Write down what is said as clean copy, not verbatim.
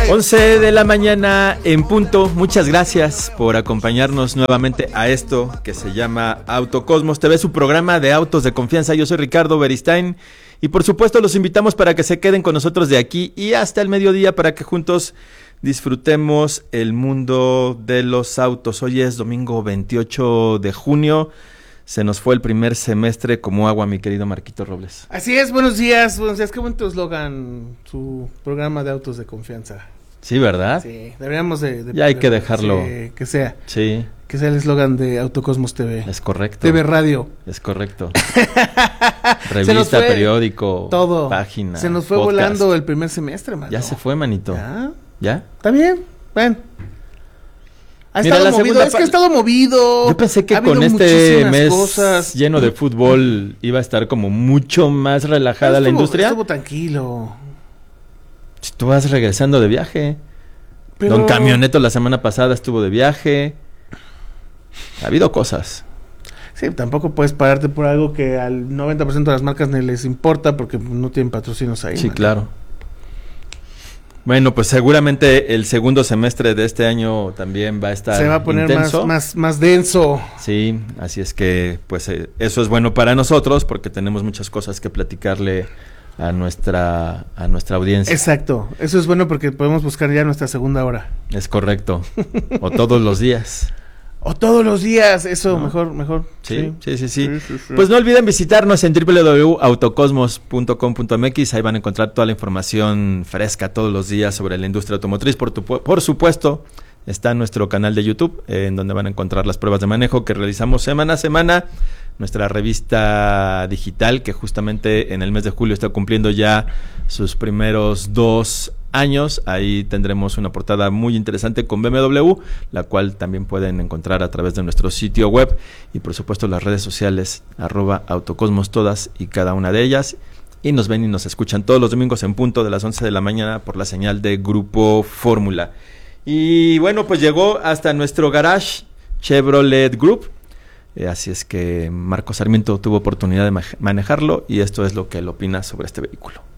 11 de la mañana en punto. Muchas gracias por acompañarnos nuevamente a esto que se llama Autocosmos TV, su programa de autos de confianza. Yo soy Ricardo Beristain y por supuesto los invitamos para que se queden con nosotros de aquí y hasta el mediodía para que juntos disfrutemos el mundo de los autos. Hoy es domingo 28 de junio. Se nos fue el primer semestre como agua, mi querido Marquito Robles. Así es, buenos días. Qué bonito eslogan, su programa de autos de confianza. Sí, ¿verdad? Sí, deberíamos de ya hay que dejarlo. Que sea. Sí. Que sea el eslogan de Autocosmos TV. Es correcto. TV Radio. Es correcto. Revista, periódico, todo. Página. Se nos fue podcast. Volando el primer semestre, mano. Ya se fue, manito. ¿Ya? Está bien, bueno. Ha estado movido, es que ha estado movido. Yo pensé que con este mes lleno de fútbol iba a estar como mucho más relajada la industria. Estuvo tranquilo. Si tú vas regresando de viaje. Pero... Don Camioneto la semana pasada estuvo de viaje. Ha habido cosas. Sí, tampoco puedes pararte por algo que al 90% de las marcas ni les importa porque no tienen patrocinios ahí. Sí, claro. Bueno, pues seguramente el segundo semestre de este año también va a estar intenso. Se va a poner más denso. Sí, así es que pues eso es bueno para nosotros porque tenemos muchas cosas que platicarle a nuestra audiencia. Exacto, eso es bueno porque podemos buscar ya nuestra segunda hora. Es correcto, o todos los días. O todos los días, eso, ¿no? Mejor. Sí. Pues no olviden visitarnos en www.autocosmos.com.mx, ahí van a encontrar toda la información fresca todos los días sobre la industria automotriz. Por supuesto, está nuestro canal de YouTube, en donde van a encontrar las pruebas de manejo que realizamos semana a semana. Nuestra revista digital, que justamente en el mes de julio está cumpliendo ya sus primeros 2 años. Ahí tendremos una portada muy interesante con BMW, la cual también pueden encontrar a través de nuestro sitio web y por supuesto las redes sociales @autocosmos todas y cada una de ellas. Y nos ven y nos escuchan todos los domingos en punto de las 11 de la mañana por la señal de Grupo Fórmula. Y bueno, pues llegó hasta nuestro garage Chevrolet Group. Así es que Marco Sarmiento tuvo oportunidad de manejarlo y esto es lo que él opina sobre este vehículo.